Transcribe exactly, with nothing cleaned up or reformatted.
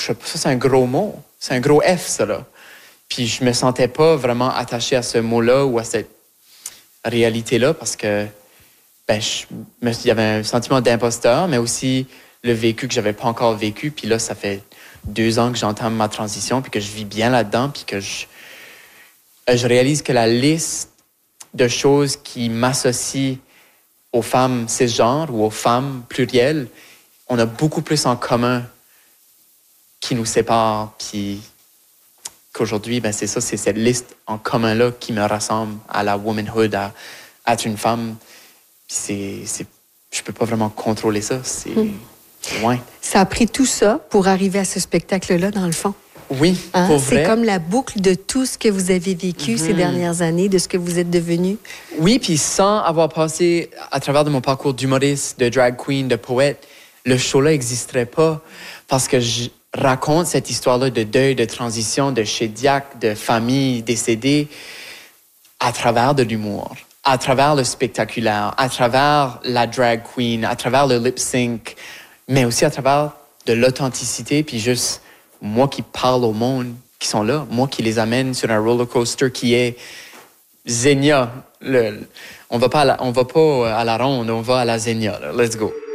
je sais pas, ça c'est un gros mot. C'est un gros F, ça, là. Puis je me sentais pas vraiment attaché à ce mot-là ou à cette réalité-là parce que ben, je, il y avait un sentiment d'imposteur, mais aussi le vécu que j'avais pas encore vécu. Puis là, ça fait deux ans que j'entame ma transition puis que je vis bien là-dedans puis que je, je réalise que la liste de choses qui m'associent aux femmes cisgenres ou aux femmes plurielles, on a beaucoup plus en commun qui nous sépare, puis qu'aujourd'hui, ben c'est ça, c'est cette liste en commun-là qui me rassemble à la womanhood, à, à être une femme. Puis c'est, c'est, je peux pas vraiment contrôler ça, c'est hmm. loin. Ça a pris tout ça pour arriver à ce spectacle-là, dans le fond. Oui, hein? pour vrai. C'est comme la boucle de tout ce que vous avez vécu mm-hmm. ces dernières années, de ce que vous êtes devenu. Oui, puis sans avoir passé à travers de mon parcours d'humoriste, de drag queen, de poète, le show-là n'existerait pas parce que je raconte cette histoire-là de deuil, de transition, de chédiaque, de famille décédée à travers de l'humour, à travers le spectaculaire, à travers la drag queen, à travers le lip-sync, mais aussi à travers de l'authenticité, puis juste moi qui parle au monde qui sont là, moi qui les amène sur un roller coaster qui est Xenia. Le, on va pas à la, on va pas à la ronde, on va à la Xenia. Là. Let's go.